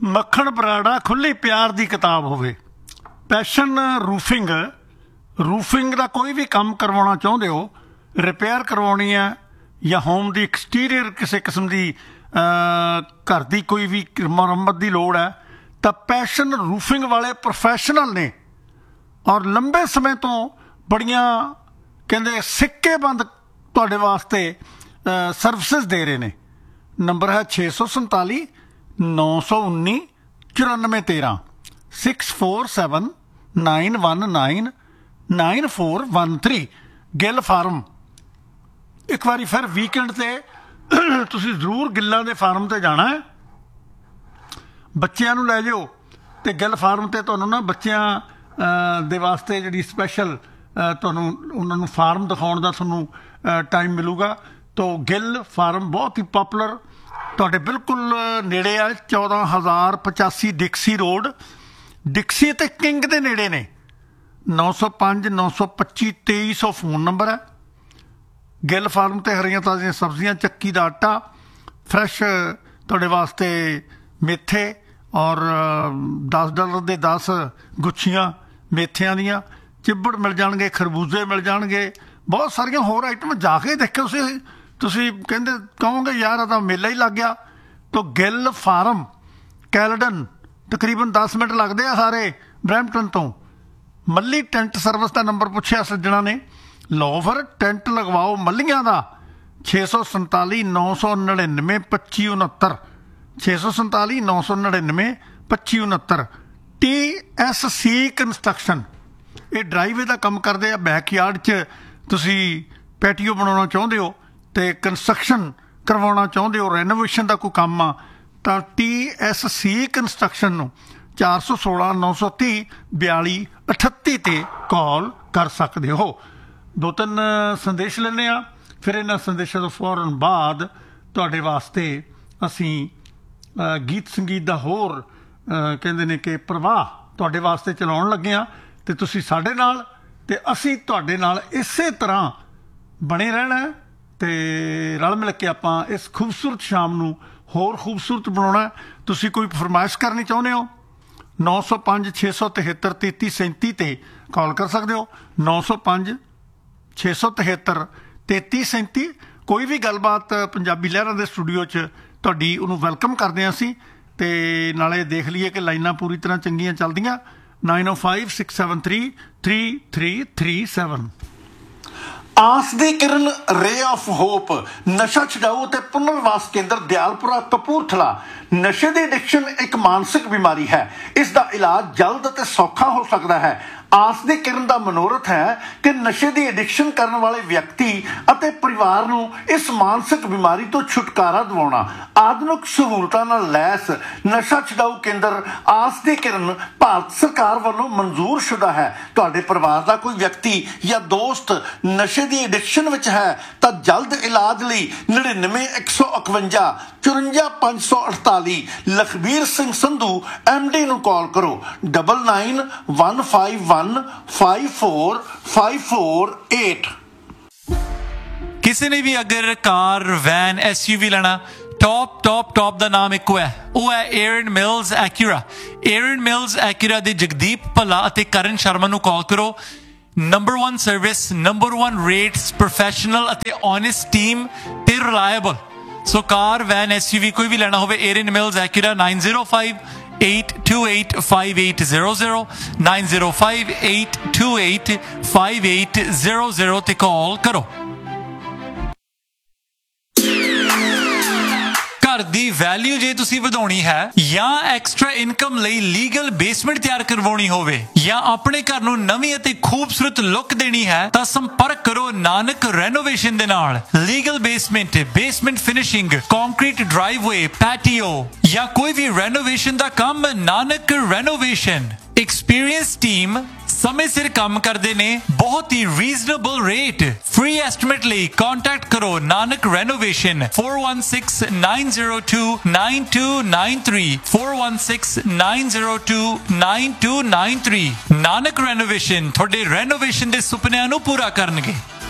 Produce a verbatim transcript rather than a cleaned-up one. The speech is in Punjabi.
ਮੱਖਣ ਬਰਾੜਾ ਖੁੱਲ੍ਹੀ ਪਿਆਰ ਦੀ ਕਿਤਾਬ ਹੋਵੇ। ਪੈਸ਼ਨ ਰੂਫਿੰਗ ਰੂਫਿੰਗ ਦਾ ਕੋਈ ਵੀ ਕੰਮ ਕਰਵਾਉਣਾ ਚਾਹੁੰਦੇ ਹੋ, ਰਿਪੇਅਰ ਕਰਵਾਉਣੀ ਹੈ ਜਾਂ ਹੋਮ ਦੀ ਐਕਸਟੀਰੀਅਰ ਕਿਸੇ ਕਿਸਮ ਦੀ ਘਰ ਦੀ ਕੋਈ ਵੀ ਮੁਰੰਮਤ ਦੀ ਲੋੜ ਹੈ ਤਾਂ ਪੈਸ਼ਨ ਰੂਫਿੰਗ ਵਾਲੇ ਪ੍ਰੋਫੈਸ਼ਨਲ ਨੇ ਔਰ ਲੰਬੇ ਸਮੇਂ ਤੋਂ ਬੜੀਆਂ ਕਹਿੰਦੇ ਸਿੱਕੇਬੰਦ ਤੁਹਾਡੇ ਵਾਸਤੇ ਸਰਵਿਸਿਜ਼ ਦੇ ਰਹੇ ਨੇ। ਨੰਬਰ ਹੈ ਛੇ ਸੌ ਸੰਤਾਲੀ ਨੌ ਸੌ ਉੱਨੀ ਚੁਰਾਨਵੇਂ ਤੇਰ੍ਹਾਂ six four seven nine one nine nine four one three Gill farm. ਇੱਕ ਵਾਰੀ ਫਿਰ ਵੀਕਐਂਡ 'ਤੇ ਤੁਸੀਂ ਜ਼ਰੂਰ ਗਿੱਲਾਂ ਦੇ ਫਾਰਮ 'ਤੇ ਜਾਣਾ ਹੈ, ਬੱਚਿਆਂ ਨੂੰ ਲੈ ਜਾਓ ਅਤੇ ਗਿੱਲ ਫਾਰਮ 'ਤੇ ਤੁਹਾਨੂੰ ਨਾ ਬੱਚਿਆਂ ਦੇ ਵਾਸਤੇ ਜਿਹੜੀ ਸਪੈਸ਼ਲ ਤੁਹਾਨੂੰ ਉਹਨਾਂ ਨੂੰ ਫਾਰਮ ਦਿਖਾਉਣ ਦਾ ਤੁਹਾਨੂੰ ਟਾਈਮ ਮਿਲੂਗਾ। ਤੋ ਗਿੱਲ ਫਾਰਮ ਬਹੁਤ ਹੀ ਪਾਪੂਲਰ ਤੁਹਾਡੇ ਬਿਲਕੁਲ ਨੇੜੇ ਆ, ਚੌਦਾਂ ਹਜ਼ਾਰ ਪਚਾਸੀ ਡਿਕਸੀ ਰੋਡ, ਡਿਕਸੀ ਅਤੇ ਕਿੰਗ ਦੇ ਨੇੜੇ ਨੇ। ਨੌ ਸੌ ਪੰਜ ਨੌ ਸੌ ਪੱਚੀ ਤੇਈ ਸੌ ਫੋਨ ਨੰਬਰ ਹੈ। ਗਿੱਲ ਫਾਰਮ 'ਤੇ ਹਰੀਆਂ ਤਾਜ਼ੀਆਂ ਸਬਜ਼ੀਆਂ, ਚੱਕੀ ਦਾ ਆਟਾ, ਫਰੈਸ਼ ਤੁਹਾਡੇ ਵਾਸਤੇ ਮੇਥੇ ਔਰ ਦਸ ਡਾਲਰ ਦੇ ਦਸ ਗੁੱਛੀਆਂ ਮੇਥਿਆਂ ਦੀਆਂ, ਚਿੱਬੜ ਮਿਲ ਜਾਣਗੇ, ਖਰਬੂਜ਼ੇ ਮਿਲ ਜਾਣਗੇ, ਬਹੁਤ ਸਾਰੀਆਂ ਹੋਰ ਆਈਟਮਾਂ। ਜਾ ਕੇ ਦੇਖਿਓ ਤੁਸੀਂ ਤੁਸੀਂ ਕਹਿੰਦੇ ਕਹੋਗੇ ਯਾਰ ਇਹ ਤਾਂ ਮੇਲਾ ਹੀ ਲੱਗ ਗਿਆ। ਤੋ ਗਿੱਲ ਫਾਰਮ ਕੈਲਡਨ ਤਕਰੀਬਨ ਦਸ ਮਿੰਟ ਲੱਗਦੇ ਆ ਸਾਰੇ ਬਰੈਂਪਟਨ ਤੋਂ। ਮੱਲੀ ਟੈਂਟ ਸਰਵਿਸ ਦਾ ਨੰਬਰ ਪੁੱਛਿਆ ਸੱਜਣਾ ਨੇ, ਲਓ ਫਿਰ ਟੈਂਟ ਲਗਵਾਓ ਮੱਲੀਆਂ ਦਾ। ਛੇ ਸੌ ਸੰਤਾਲੀ ਨੌ ਸੌ ਨੜਿਨਵੇਂ ਪੱਚੀ ਉਣਹੱਤਰ ਛੇ ਸੌ ਸੰਤਾਲੀ ਨੌ ਸੌ ਨੜਿਨਵੇਂ ਪੱਚੀ ਉਣਹੱਤਰ ਟੀ ਐਸ ਸੀ ਕੰਸਟਰਕਸ਼ਨ ਇਹ ਡਰਾਈਵੇ ਦਾ ਕੰਮ ਕਰਦੇ ਆ। ਬੈਕਯਾਰਡ 'ਚ ਤੁਸੀਂ ਪੈਟੀਓ ਬਣਾਉਣਾ ਚਾਹੁੰਦੇ ਹੋ ਅਤੇ ਕੰਸਟਰਕਸ਼ਨ ਕਰਵਾਉਣਾ ਚਾਹੁੰਦੇ ਹੋ, ਰੈਨੋਵੇਸ਼ਨ ਦਾ ਕੋਈ ਕੰਮ ਆ ਤਾਂ ਟੀ ਐਸ ਸੀ ਕੰਸਟਰਕਸ਼ਨ ਨੂੰ ਚਾਰ ਸੌ ਸੋਲਾਂ ਨੌ ਸੌ ਤੀਹ ਬਿਆਲੀ ਅਠੱਤੀ 'ਤੇ ਕਾਲ ਕਰ ਸਕਦੇ ਹੋ। ਦੋ ਤਿੰਨ ਸੰਦੇਸ਼ ਲੈਂਦੇ ਹਾਂ, ਫਿਰ ਇਹਨਾਂ ਸੰਦੇਸ਼ਾਂ ਤੋਂ ਫੌਰਨ ਬਾਅਦ ਤੁਹਾਡੇ ਵਾਸਤੇ ਅਸੀਂ ਗੀਤ ਸੰਗੀਤ ਦਾ ਹੋਰ ਕਹਿੰਦੇ ਨੇ ਕਿ ਪ੍ਰਵਾਹ ਤੁਹਾਡੇ ਵਾਸਤੇ ਚਲਾਉਣ ਲੱਗੇ ਹਾਂ ਅਤੇ ਤੁਸੀਂ ਸਾਡੇ ਨਾਲ ਅਤੇ ਅਸੀਂ ਤੁਹਾਡੇ ਨਾਲ ਇਸੇ ਤਰ੍ਹਾਂ ਬਣੇ ਰਹਿਣਾ ਅਤੇ ਰਲ ਮਿਲ ਕੇ ਆਪਾਂ ਇਸ ਖੂਬਸੂਰਤ ਸ਼ਾਮ ਨੂੰ ਹੋਰ ਖੂਬਸੂਰਤ ਬਣਾਉਣਾ। ਤੁਸੀਂ ਕੋਈ ਫਰਮਾਇਸ਼ ਕਰਨੀ ਚਾਹੁੰਦੇ ਹੋ, ਨੌ ਸੌ ਪੰਜ ਛੇ ਸੌ ਤਿਹੱਤਰ ਤੇਤੀ ਸੈਂਤੀ 'ਤੇ ਕਾਲ ਕਰ ਸਕਦੇ ਹੋ। ਨੌ ਸੌ ਪੰਜ ਛੇ ਸੌ ਤਿਹੱਤਰ ਤੇਤੀ ਸੈਂਤੀ ਕੋਈ ਵੀ ਗੱਲਬਾਤ ਪੰਜਾਬੀ ਲਹਿਰਾਂ ਦੇ ਸਟੂਡੀਓ 'ਚ ਤੁਹਾਡੀ ਉਹਨੂੰ ਵੈਲਕਮ ਕਰਦੇ ਹਾਂ ਅਸੀਂ। ਅਤੇ ਨਾਲੇ ਦੇਖ ਲਈਏ ਕਿ ਲਾਈਨਾਂ ਪੂਰੀ ਤਰ੍ਹਾਂ ਚੰਗੀਆਂ ਚੱਲਦੀਆਂ। ਨਾਈਨ ਓ five six seven three three three three seven. ਆਸ ਦੀ ਕਿਰਨ ਰੇ ਆਫ ਹੋਪ ਨਸ਼ਾ ਛਡਾਊ ਅਤੇ ਪੁਨਰਵਾਸ ਕੇਂਦਰ ਦਿਆਲਪੁਰਾ ਕਪੂਰਥਲਾ। ਨਸ਼ੇ ਦੀ ਐਡਿਕਸ਼ਨ ਇੱਕ ਮਾਨਸਿਕ ਬਿਮਾਰੀ ਹੈ, ਇਸ ਦਾ ਇਲਾਜ ਜਲਦ ਅਤੇ ਸੌਖਾ ਹੋ ਸਕਦਾ ਹੈ। ਆਸ ਦੀ ਕਿਰਨ ਦਾ ਮਨੋਰਥ ਹੈ ਕਿ ਨਸ਼ੇ ਦੀ ਐਡਿਕਸ਼ਨ ਕਰਨ ਵਾਲੇ ਵਿਅਕਤੀ ਅਤੇ ਪਰਿਵਾਰ ਨੂੰ ਇਸ ਮਾਨਸਿਕ ਬਿਮਾਰੀ ਤੋਂ ਛੁਟਕਾਰਾ ਦਿਵਾਉਣਾ। ਆਧੁਨਿਕ ਸਹੂਲਤਾਂ ਨਾਲ ਲੈਸ ਨਸ਼ਾ ਛਡਾਊ ਕੇਂਦਰ ਆਸ ਦੀ ਕਿਰਨ ਭਾਰਤ ਸਰਕਾਰ ਵੱਲੋਂ ਮਨਜ਼ੂਰ ਸ਼ੁਦਾ ਹੈ। ਤੁਹਾਡੇ ਪਰਿਵਾਰ ਦਾ ਕੋਈ ਵਿਅਕਤੀ ਜਾਂ ਦੋਸਤ ਨਸ਼ੇ ਦੀ ਐਡਿਕਸ਼ਨ ਵਿੱਚ ਹੈ ਤਾਂ ਜਲਦ ਇਲਾਜ ਲਈ ਨੜਿਨਵੇਂ ਇੱਕ ਸੌ ਇਕਵੰਜਾ ਚੁਰੰਜਾ ਪੰਜ ਸੌ ਅਠਤਾਲੀ ਲਖਬੀਰ ਸਿੰਘ ਸੰਧੂ ਐਮ ਡੀ ਨੂੰ ਕਾਲ ਕਰੋ। Double nine one five one five four five four eight. ਕਿਸੇ ਨੇ ਵੀ ਅਗਰ ਕਾਰ ਵੈਨ ਐਸ ਯੂ ਵੀ ਲੈਣਾ, ਟੌਪ ਟੌਪ ਟੌਪ ਦਾ ਨਾਮ ਇੱਕੋ ਹੈ, ਉਹ ਹੈ ਏਰਨ ਮਿਲਜ਼ ਐਕਿਊਰਾ। ਏਰਨ ਮਿਲਜ਼ ਐਕਿਊਰਾ ਦੇ ਜਗਦੀਪ ਭੱਲਾ ਅਤੇ ਕਰਨ ਸ਼ਰਮਾ ਨੂੰ ਕਾਲ ਕਰੋ। Number one service, number one rates, professional ਅਤੇ ਓਨੈਸਟ ਟੀਮ ਤੇ reliable. So car van S you ਵੀ ਕੋਈ ਵੀ ਲੈਣਾ ਹੋਵੇ, ਏਰਨ mills ਐਕਿਊਰਾ nine zero five eight two eight five eight zero zero nine zero five eight two eight five eight zero zero ਤੇ ਕਾਲ ਕਰੋ। ਘਰ ਦੀ ਵੈਲਿਊ ਜੇ ਤੁਸੀਂ ਵਧਾਉਣੀ ਹੈ ਜਾਂ ਐਕਸਟਰਾ ਇਨਕਮ ਲਈ ਲੀਗਲ ਬੇਸਮੈਂਟ ਤਿਆਰ ਕਰਵਾਉਣੀ ਹੋਵੇ ਜਾਂ ਆਪਣੇ ਘਰ ਨੂੰ ਨਵੀਂ ਅਤੇ ਖੂਬਸੂਰਤ ਲੁੱਕ ਦੇਣੀ ਹੈ ਤਾਂ ਸੰਪਰਕ ਕਰੋ ਨਾਨਕ ਰੈਨੋਵੇਸ਼ਨ ਦੇ ਨਾਲ। Legal basement, basement finishing, concrete ਡਰਾਈਵਵੇ, patio ਜਾਂ ਕੋਈ ਵੀ ਰੈਨੋਵੇਸ਼ਨ ਦਾ ਕੰਮ, ਨਾਨਕ ਰੈਨੋਵੇਸ਼ਨ। ਐਕਸਪੀਰੀਅੰਸ ਟੀਮ ਸਮੇਂ ਸਿਰ ਕੰਮ ਕਰਦੇ ਨੇ, ਬਹੁਤ ਹੀ ਰੀਜ਼ਨੇਬਲ ਰੇਟ। ਫ੍ਰੀ ਐਸਟੀਮੇਟ ਲਈ ਕੰਟੈਕਟ ਕਰੋ Nanak renovation four one six nine zero two nine two nine three four one six nine zero two nine two nine three। Nanak renovation ਤੁਹਾਡੇ ਰੈਨੋਵੇਸ਼ਨ ਦੇ ਸੁਪਨਿਆਂ ਨੂੰ ਪੂਰਾ ਕਰਨਗੇ।